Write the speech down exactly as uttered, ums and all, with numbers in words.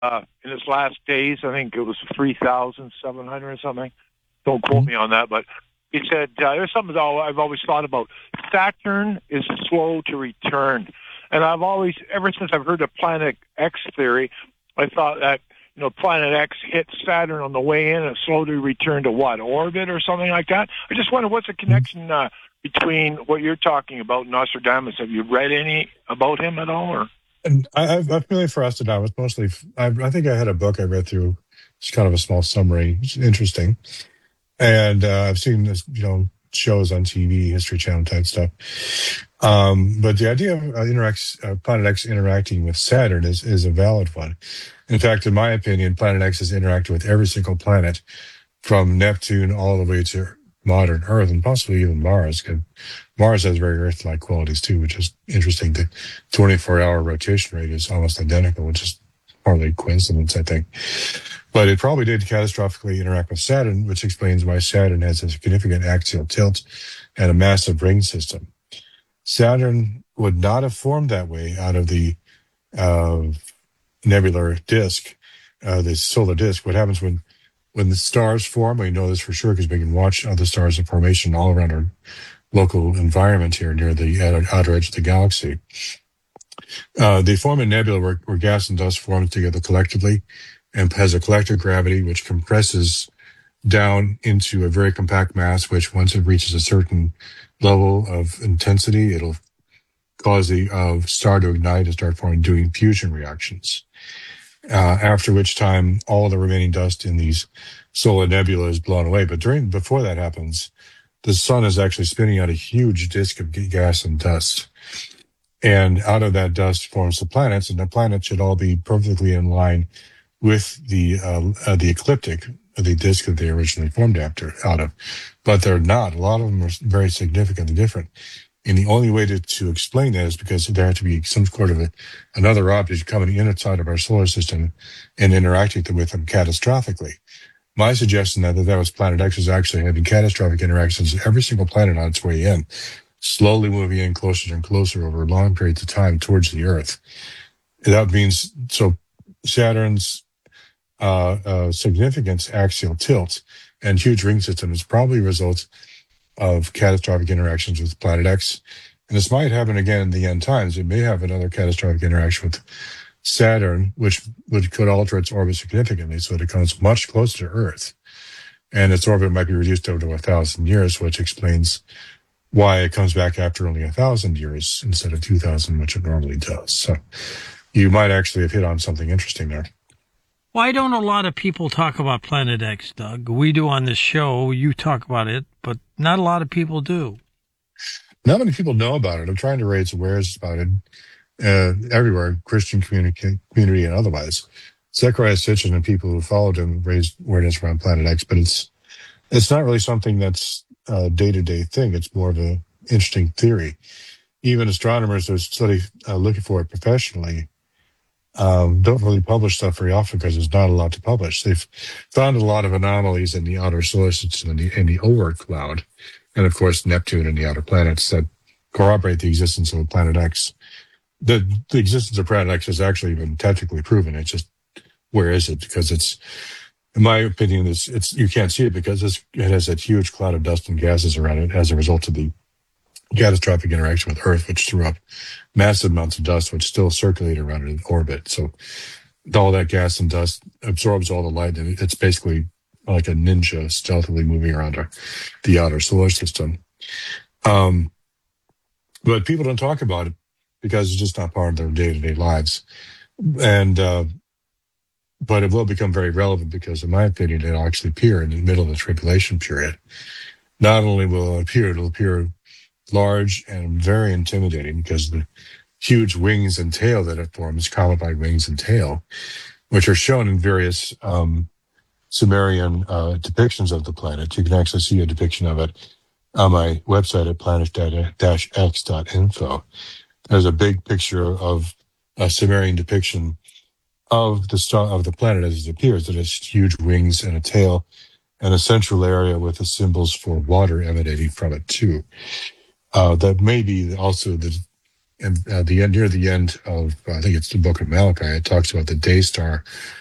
uh, in its last days. I think it was three thousand seven hundred or something. Don't quote Mhm. me on that, but he said uh, there's something that I've always thought about. Saturn is slow to return, and I've always, ever since I've heard the Planet X theory, I thought that you know Planet X hit Saturn on the way in and slowly returned to what, orbit or something like that. I just wonder what's the connection uh, between what you're talking about, Nostradamus. Have you read any about him at all, or? And I, I've, I'm familiar for Nostradamus mostly. I, I think I had a book I read through. It's kind of a small summary. It's interesting. And uh, I've seen this, you know, shows on T V, History Channel type stuff. Um, but the idea of uh, interacts, uh, Planet X interacting with Saturn is is a valid one. In fact, in my opinion, Planet X has interacted with every single planet from Neptune all the way to modern Earth and possibly even Mars. 'Cause Mars has very Earth-like qualities too, which is interesting. The twenty-four hour rotation rate is almost identical, which is hardly coincidence, I think. But it probably did catastrophically interact with Saturn, which explains why Saturn has a significant axial tilt and a massive ring system. Saturn would not have formed that way out of the uh, nebular disk, uh, the solar disk. What happens when when the stars form? We know this for sure because we can watch other stars in formation all around our local environment here near the outer edge of the galaxy. Uh, they form a nebula where, where gas and dust form together collectively and has a collective gravity which compresses down into a very compact mass, which once it reaches a certain level of intensity, it'll cause the uh, star to ignite and start forming, doing fusion reactions. Uh, after which time, all the remaining dust in these solar nebula is blown away. But during before that happens, the sun is actually spinning out a huge disk of gas and dust. And out of that dust forms the planets, and the planets should all be perfectly in line with the uh, uh, the ecliptic, the disk that they originally formed after out of. But they're not. A lot of them are very significantly different. And the only way to, to explain that is because there has to be some sort of a, another object coming inside of our solar system and interacting with them catastrophically. My suggestion that that was Planet X is actually having catastrophic interactions with every single planet on its way in, slowly moving in closer and closer over long periods of time towards the Earth. That means, so Saturn's uh, uh, significant axial tilt and huge ring system is probably a result of catastrophic interactions with Planet X. And this might happen again in the end times. It may have another catastrophic interaction with Saturn, which, which could alter its orbit significantly so that it comes much closer to Earth. And its orbit might be reduced over to a thousand years, which explains why it comes back after only a thousand years instead of two thousand, which it normally does. So you might actually have hit on something interesting there. Why don't a lot of people talk about Planet X, Doug? We do on this show. You talk about it, but not a lot of people do. Not many people know about it. I'm trying to raise awareness about it uh, everywhere, Christian community, community and otherwise. Zecharia Sitchin and people who followed him raised awareness around Planet X, but it's it's not really something that's a day-to-day thing. It's more of an interesting theory. Even astronomers who study uh, looking for it professionally um, don't really publish stuff very often because there's not a lot to publish. They've found a lot of anomalies in the outer solar system and the, in the Oort cloud, and of course Neptune and the outer planets that corroborate the existence of Planet X. The, the existence of Planet X has actually been technically proven. It's just, where is it? Because it's, in my opinion, it's, it's you can't see it because it's, it has that huge cloud of dust and gases around it as a result of the catastrophic interaction with Earth, which threw up massive amounts of dust, which still circulate around it in orbit. So all that gas and dust absorbs all the light, and it's basically like a ninja stealthily moving around our, the outer solar system. Um, but people don't talk about it because it's just not part of their day-to-day lives. And uh, but it will become very relevant because, in my opinion, it'll actually appear in the middle of the tribulation period. Not only will it appear, it'll appear large and very intimidating because the huge wings and tail that it forms, comet-like wings and tail, which are shown in various um, Sumerian uh, depictions of the planet. You can actually see a depiction of it on my website at planet dash x dot info. There's a big picture of a Sumerian depiction of the star of the planet as it appears. It has huge wings and a tail, and a central area with the symbols for water emanating from it too. Uh, that may be also the and uh, the end near the end of I think it's the book of Malachi, it talks about the day star